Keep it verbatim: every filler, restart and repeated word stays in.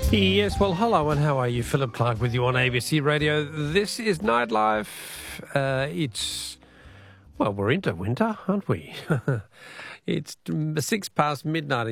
Yes, well, hello and how are you? Philip Clark with you on A B C Radio. This is Nightlife. Uh, it's, well, we're into winter, aren't we? It's six past midnight.